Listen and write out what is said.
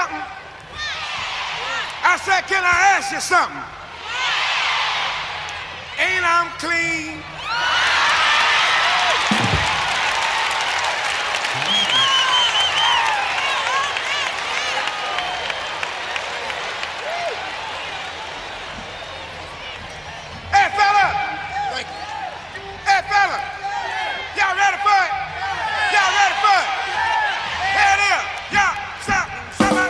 something? I said, can I ask you something? Ain't I'm clean?